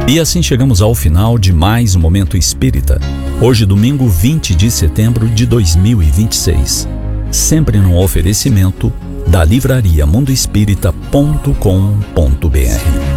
E assim chegamos ao final de mais um Momento Espírita. Hoje, domingo 20 de setembro de 2026. Sempre num oferecimento da livraria mundoespírita.com.br.